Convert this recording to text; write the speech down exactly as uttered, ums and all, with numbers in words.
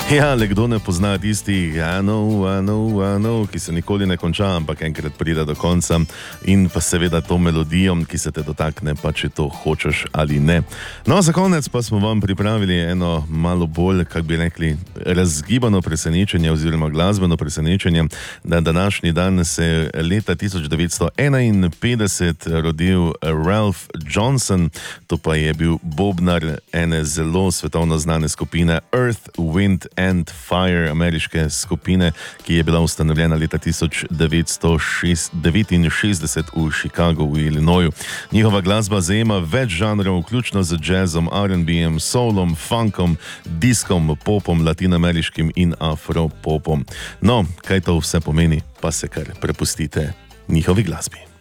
Ja, le kdo ne pozna tistih, I know, I know, I know, ki se nikoli ne konča, ampak enkrat pride do konca in pa seveda to melodijo, ki se te dotakne, pa če to hočeš ali ne. No, za konec pa smo vam pripravili eno malo bolj, kak bi rekli, razgibano presenečenje oziroma glasbeno presenečenje. Na današnji dan se leta tisoč devetsto enainpetdeset rodil Ralph Johnson, to pa je bil bobnar ene zelo svetovno znane skupine Earth, Wind and Fire, ameriške skupine, ki je bila ustanovljena leta tisoč devetsto devetinšestdeset v Chicagu v Illinoisu. Njihova glasba zajema več žanrov, vključno z jazzom, R and B-em, soulom, funkom, diskom, popom, latinoameriškim in afropopom. No, kaj to vse pomeni, pa se kar prepustite njihovi glasbi.